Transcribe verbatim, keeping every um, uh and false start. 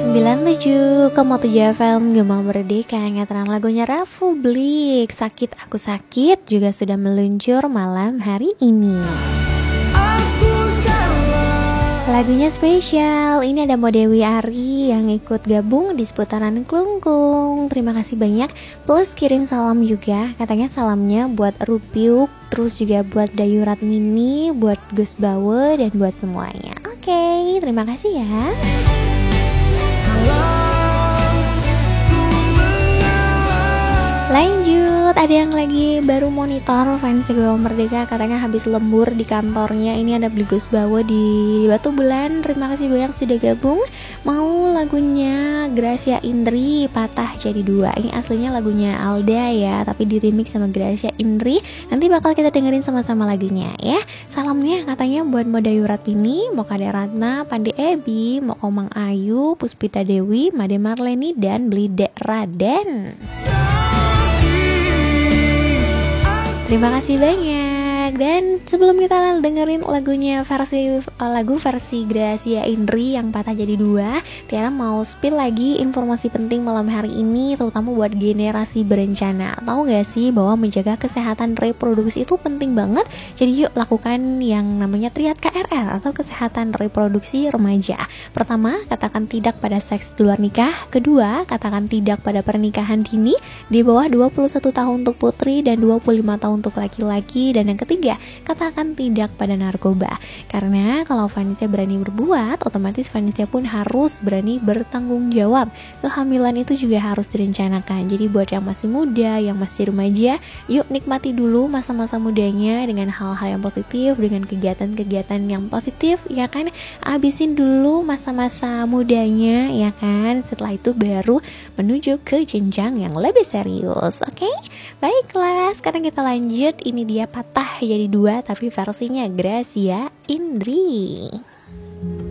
sembilan puluh tujuh koma tujuh F M Gema Merdeka. Ngataran lagunya Republik, Sakit Aku Sakit juga sudah meluncur malam hari ini. Lagunya spesial. Ini ada Mo Dewi Ari yang ikut gabung di seputaran Klungkung. Terima kasih banyak. Plus kirim salam juga. Katanya salamnya buat Rupiuk, terus juga buat Dayurat Mini, buat Gus Bawe, dan buat semuanya. Oke, terima kasih ya. Lanjut, ada yang lagi baru monitor fans Gema Merdeka, katanya habis lembur di kantornya. Ini ada beli Gus Bawa di Batu Bulan. Terima kasih banyak sudah gabung. Mau lagunya Gracia Indri, Patah Jadi Dua. Ini aslinya lagunya Alda ya, tapi di remix sama Gracia Indri. Nanti bakal kita dengerin sama-sama lagunya ya. Salamnya katanya buat Modayu Ratini, Mokade Ratna, Pandi Ebi, Mokomang Ayu, Puspita Dewi, Made Marleni, dan Blide Raden. Terima kasih banyak. Dan sebelum kita dengerin lagunya versi lagu versi Gracia Indri yang Patah Jadi Dua, Tiara mau spill lagi informasi penting malam hari ini, terutama buat generasi berencana. Tahu gak sih bahwa menjaga kesehatan reproduksi itu penting banget? Jadi yuk lakukan yang namanya triad K R R atau kesehatan reproduksi remaja. Pertama, katakan tidak pada seks di luar nikah. Kedua, katakan tidak pada pernikahan dini di bawah dua puluh satu tahun untuk putri dan dua puluh lima tahun untuk laki-laki. Dan yang ketiga, katakan tidak pada narkoba. Karena kalau Vanessa berani berbuat, otomatis Vanessa pun harus berani bertanggung jawab. Kehamilan itu juga harus direncanakan. Jadi buat yang masih muda, yang masih remaja, yuk nikmati dulu masa-masa mudanya dengan hal-hal yang positif, dengan kegiatan-kegiatan yang positif, ya kan? Habisin dulu masa-masa mudanya, ya kan? Setelah itu baru menuju ke jenjang yang lebih serius. Oke? Okay? Baiklah, sekarang kita lanjut. Ini dia Patah Jadi Dua, tapi versinya Gracia Indri.